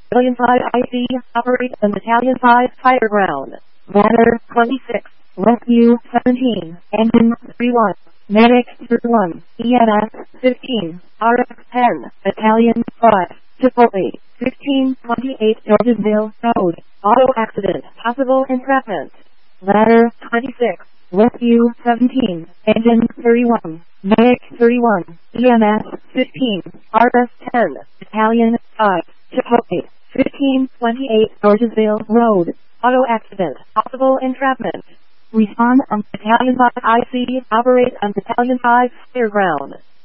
Battalion 5 IC, operate on Battalion 5 Fireground. Ladder 26, Rescue 17, Engine 31, Medic 31, EMS 15, RX 10, Battalion 5, Chipotle 1528 Georgesville Road, auto accident, possible entrapment. Ladder 26, Rescue 17, Engine 31, Medic 31, EMS 15, RS 10, Battalion 5, Chipotle 1528 Georgesville Road, auto accident, possible entrapment. Respond on Battalion 5 IC, operate on Battalion 5 Fairground.